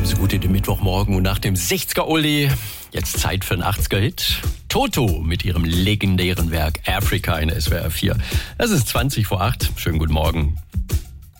Sie gut in den Mittwochmorgen und nach dem 60er-Oldie jetzt Zeit für einen 80er-Hit. Toto mit ihrem legendären Werk Africa in SWR 4. Es ist 20 vor 8. Schönen guten Morgen.